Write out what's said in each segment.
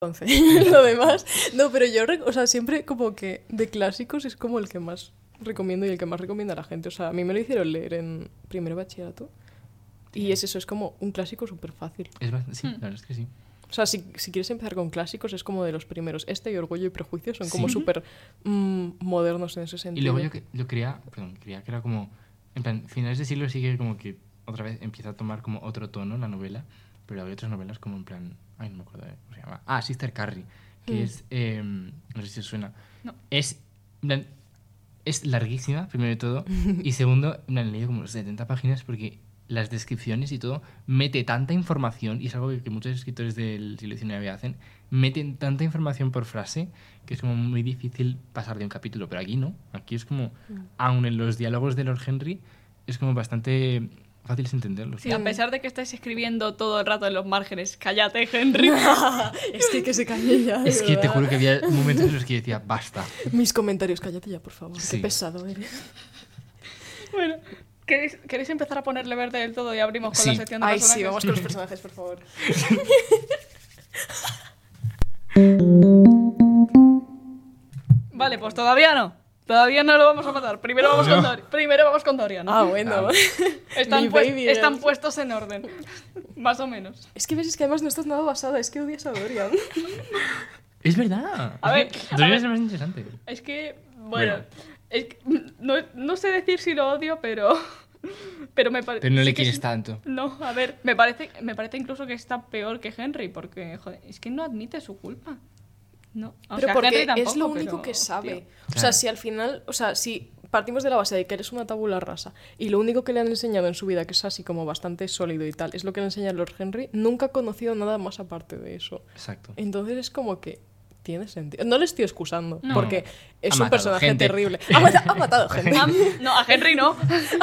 Entonces, lo demás... No, pero yo, o sea, siempre como que de clásicos es como el que más recomiendo y el que más recomienda a la gente. O sea, a mí me lo hicieron leer en primero de bachillerato. Y es eso, es como un clásico súper fácil. Sí, la verdad es que sí. O sea, si quieres empezar con clásicos, es como de los primeros. Este y Orgullo y Prejuicio son como súper modernos en ese sentido. Y luego yo creía que era como... En plan, finales de siglo sí que como que otra vez empieza a tomar como otro tono la novela, pero hay otras novelas como en plan... Ay, no me acuerdo de cómo se llama. Ah, Sister Carrie, que es... no sé si os suena. No. Es larguísima, primero de todo, y segundo, he leído como 70 páginas porque las descripciones y todo mete tanta información, y es algo que muchos escritores del siglo XIX hacen, meten tanta información por frase que es como muy difícil pasar de un capítulo, pero aquí no, aquí es como, aun en los diálogos de Lord Henry, es como bastante fácil entenderlos. Sí, a pesar de que estáis escribiendo todo el rato en los márgenes, cállate, Henry. Es que se calle ya. Es que te juro que había momentos en los que yo decía, basta. Mis comentarios, cállate ya, por favor. Sí. Qué pesado eres. Bueno, ¿queréis empezar a ponerle verde del todo y abrimos con la sección de Ay, personajes? sí, vamos con los personajes, por favor. Vale, pues todavía no. Todavía no lo vamos a matar. Primero vamos con Dorian. Ah, bueno. Están puestos en orden. Más o menos. Es que ves, que además no estás nada basada, es que odias a Dorian. Es verdad. A ver, Dorian es el más interesante. Es que, bueno, es que no sé decir si lo odio, pero me parece... Pero no le quieres tanto. No, a ver, me parece incluso que está peor que Henry, porque, joder, es que no admite su culpa. No, o Pero sea, porque Henry tampoco, es lo único pero, que sabe. tío. O sea, si al final, o sea, si partimos de la base de que eres una tabula rasa y lo único que le han enseñado en su vida, que es así como bastante sólido y tal, es lo que le enseña Lord Henry, nunca ha conocido nada más aparte de eso. Exacto. Entonces es como que tiene sentido. No le estoy excusando, No. porque es Ha un personaje gente. terrible. Ha matado gente. No, a Henry no.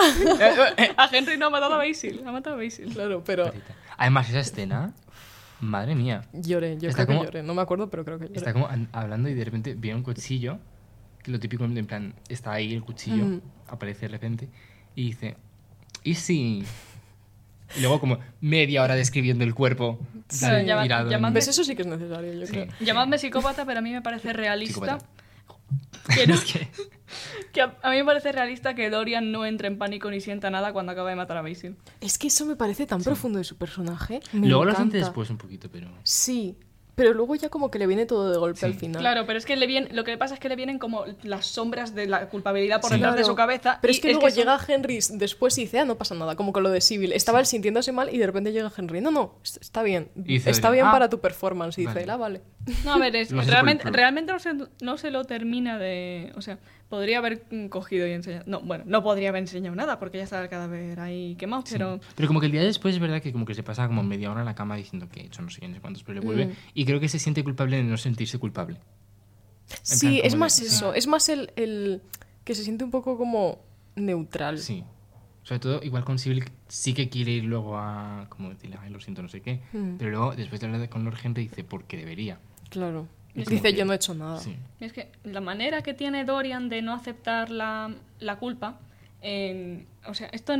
A Henry no, ha matado a Basil. Ha matado a Basil. Claro, pero Además, esa escena, madre mía. lloré, yo Está creo como- que lloré. No me acuerdo, pero creo que lloré. Está como hablando y de repente viene un cuchillo, que lo típico, en plan, está ahí el cuchillo, aparece de repente, y dice, ¿y si? Y luego como media hora describiendo el cuerpo. Sí. tal, Llama- mirado en- llamadme- ¿Ves? Eso sí que es necesario, yo Sí. creo. Llamadme psicópata, pero a mí me parece realista Psicópata. que, no- Es que- que a mí me parece realista que Dorian no entre en pánico ni sienta nada cuando acaba de matar a Basil. Es que eso me parece tan profundo de su personaje. Me Luego lo encanta. siente después un poquito, pero... Sí, pero luego ya como que le viene todo de golpe Sí. al final. Claro, pero es que lo que le pasa es que le vienen como las sombras de la culpabilidad por Sí. detrás de Claro. su cabeza. Pero y es que luego son- llega Henry después y dice, no pasa nada, como con lo de Sybil. Estaba él sintiéndose mal y de repente llega Henry, no, está bien. Y dice Está Adrián, bien "Ah, para tu performance. Y dice, vale". vale. No, a ver, Lo hace por el pro. realmente no se lo termina de... O sea, podría haber cogido y enseñado... No, bueno, no podría haber enseñado nada porque ya está el cadáver ahí quemado, Sí. pero... Pero como que el día después es verdad que como que se pasa como media hora en la cama diciendo que he hecho no sé qué, no sé cuántos, pero le vuelve. Y creo que se siente culpable de no sentirse culpable. Sí, plan, es como más de- eso. Es más el que se siente un poco como neutral. Sí. Sobre todo, igual con Sybil sí que quiere ir luego a... Como decirle, ay, lo siento, no sé qué. Pero luego, después de hablar con Lord Henry, dice, porque debería. Claro. Es Dice, como que- yo no he hecho nada. Sí. Es que la manera que tiene Dorian de no aceptar la culpa, o sea, esto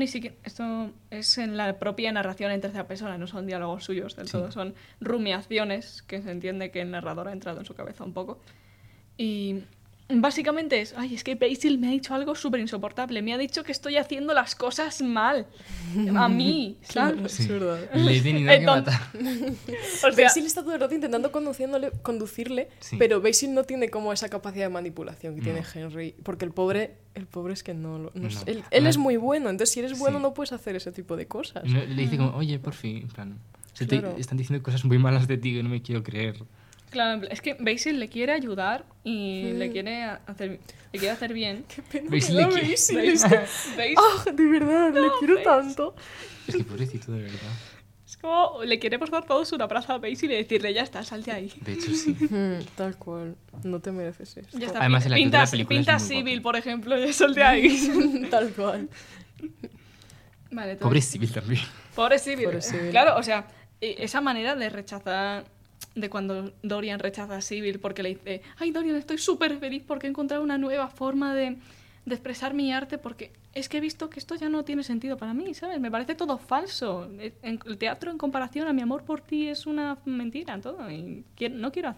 es en la propia narración en tercera persona, no son diálogos suyos del Sí. todo, son rumiaciones que se entiende que el narrador ha entrado en su cabeza un poco. Y básicamente es que Basil me ha dicho algo súper insoportable, me ha dicho que estoy haciendo las cosas mal, a mí, ¿sabes? Sí. Es verdad. Le he tenido que Entonces- matar. O sea, Basil está todo el rato intentando conducirle, Sí. pero Basil no tiene como esa capacidad de manipulación que No. tiene Henry, porque el pobre es que no No. sé. Él Además- es muy bueno, entonces si eres bueno Sí. no puedes hacer ese tipo de cosas. Y le dice como, oye, por fin, en plan... Claro. Están diciendo cosas muy malas de ti que no me quiero creer. claro, es que Basil le quiere ayudar y le quiere hacer bien. Basil Me le da quiere- Basil, Basil- es que- Basil- ¡Ah, de verdad! Le quiero tanto. Es que pobrecito, de verdad. Es como le queremos dar todos una plaza a Basil y decirle, ya está, salte ahí. De hecho, sí. Tal cual. No te mereces esto. Ya está. Además, el actor de la pintas película es pintas muy Sybil, guapo. por ejemplo, ya salte ahí. Tal cual. Vale, entonces- Pobre Sybil también. Pobre Sybil. Pobre Sybil. Claro, o sea, esa manera de rechazar, de cuando Dorian rechaza a Sybil porque le dice, ay Dorian, estoy súper feliz porque he encontrado una nueva forma de de expresar mi arte porque es que he visto que esto ya no tiene sentido para mí, ¿sabes? Me parece todo falso. El teatro en comparación a mi amor por ti es una mentira, todo. Y no quiero